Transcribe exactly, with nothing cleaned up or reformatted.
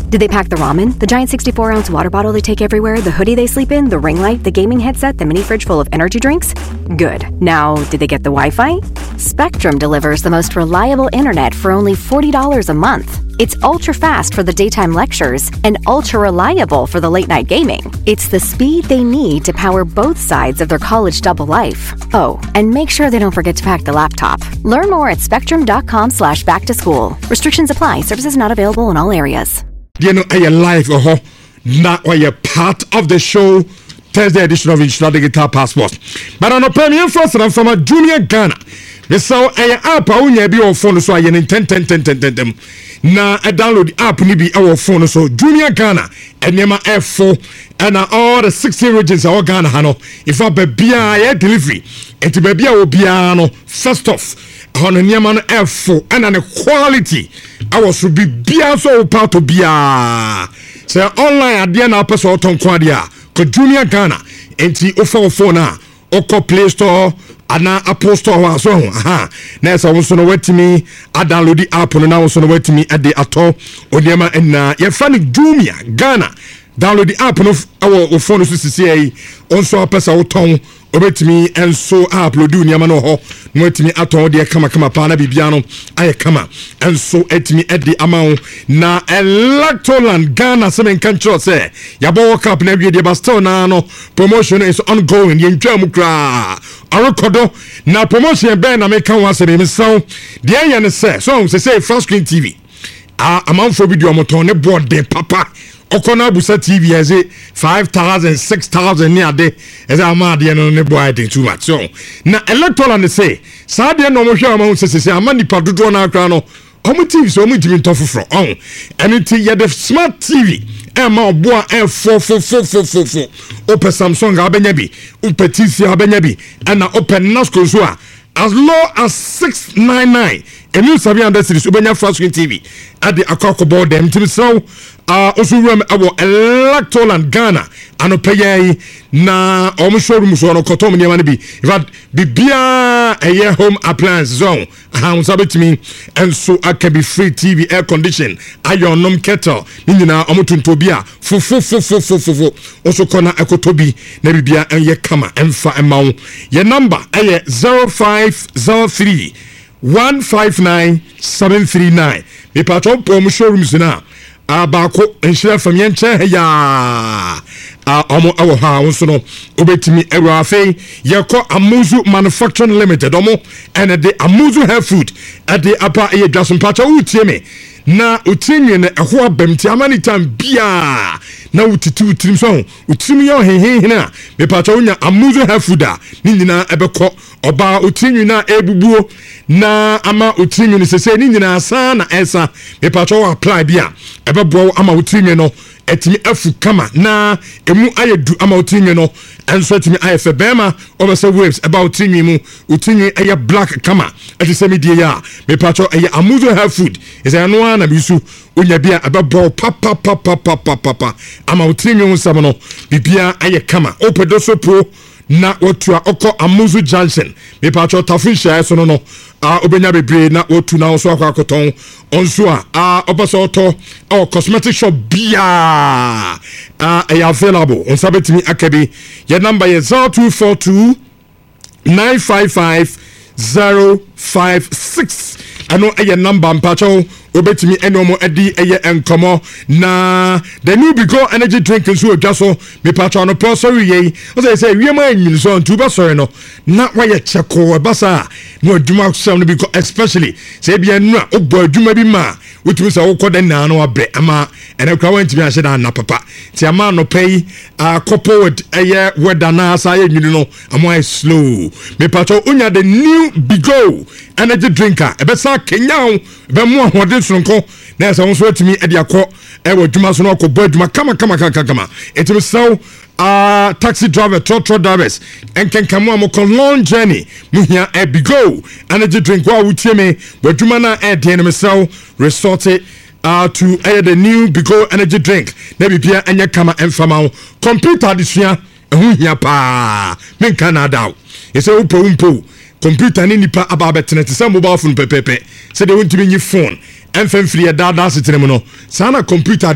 Did they pack the ramen, the giant sixty-four ounce water bottle they take everywhere, the hoodie they sleep in, the ring light, the gaming headset, the mini fridge full of energy drinks? Good. Now, did they get the Wi-Fi? Spectrum delivers the most reliable internet for only forty dollars a month. It's ultra-fast for the daytime lectures and ultra-reliable for the late-night gaming. It's the speed they need to power both sides of their college double life. Oh, and make sure they don't forget to pack the laptop. Learn more at spectrum.com slash back to school. Restrictions apply. Services not available in all areas. You know, are you live or uh, not? Are you part of the show? Thursday edition of Instant Digital Passport. But on a premium first and from a junior Ghana. We saw a app on your phone so I ten ten ten ten ten ten. Na I download the app ni be our phone so junior Ghana and Nema F four and all the sixteen regions our Ghana hano. If I be bia delivery, and to be bia obiano first off on Nema F four and an quality. I was to be bia so part to bia. Say online at the end of person on Quadia. Ko junior Ghana enti ofo phone na oko Play Store ana Apple Store so aha na esa won so no watimi a download the app no na won so no watimi e de ato oniema na ye fa ni Jumia Ghana download the app no our phone so sisi ai on so apesa woton obetimi enso upload oniema no ho no watimi ato de kama kama pa na bibia no aye kama enso etimi e de amount na Electroland Ghana seven control say yabo cup na wie de ba still na no promotion is ongoing ye ntwa mu kra arokodo na promotion be na make one say me so de yen ne say so say say first screen T V ah amount for video moton ne board de papa okona busa T V as five thousand six thousand near de as amade no ne boy de too much so na Electroland say sa de no mo hwe amount say say amani pa dodo na akra no omo T V so omo ntimi ntofofro on anything ye the smart T V e ma obo a four four four four four four open Samsung abenya bi open T C abenya bi and na open Nasco so as low as six ninety-nine and you sabi under series obenya first screen T V at the akoko board them to so uh also rem our Electroland Ghana and pay na omo showroom so no kotom ne ma be if that bibia a home appliance zone how sabi me and so I can be free T V air condition iron nom kettle nyina omo tuntobia fu fu fu fu fu fu also kona ekotobi na bibia enye kama emfa emawo your number aye zero five zero three one five nine seven three nine me patron pom showrooms na abako enhira fam ye nche ya a omo awo ha won so no obetimi ewa afei ye ko Amuzu Manufacturing Limited omo and the Amuzu Health Food at the apa ye dwason pacha utie me na utinwe na eho abamti amani time bia na utitu utrim so utrim yo hehe na me pacha unya Amuzu Health Food a ni nyina ebeko oba utinwe na ebubuo na ama utinwe ni sese ni nyina sa na esa me pacha o apply bia ebebo ama utinwe no etimi afu kama na emu ayedu ama utinwe no enso etimi ayefe bema obese waves about utinwe mu utinwe aye black kama etise me die ya me pacho aye Amuzu Health Food ese no na bisu onya bia ebebo papa papa papa papa ama utinwe unsam no bibia aye kama opedo so pro na wotua oko Amuzu Junction me pacho tafinsha so no no a obenya bebre na wotu na so akwa koton onso a a obaso to o cosmetic shop bia a e available on sabetimi akabi your number is zero two four two nine five five zero five six ano e number mpacho obetimi enomo edi eye enkomo na the new Bigo energy drink nso odwaso me pacho no prosori ye o say say wiema anyin so ntu ba sori no na waye cheko e basa no aduma sam no Bigo especially say bia nu a obo aduma bi ma wotumi say wokoda na no abre ama ene kwa wantimi ahye da na papa ti ama no pay a couple with eye weather na asa ye nwini no amo slow me pacho onya the new Bigo energy drinker e besa kenyaw be mo ahode sonko na esa wonso atimi e de akọ e waduma so no akọ aduma kama kama kama kama etimi so uh taxi driver trotro drivers and can come on a long journey muhia e Bigo energy drink wa wutie me waduma na e de ne so resort uh to uh, the new Bigo energy drink na bibia enya kama emfama computer disua ehu hia pa men Canada e se upo umpo computer ni nipa aba betene te se mobile phone pepepe se de wontimi nyi phone emfem free da da setere mu no sana computer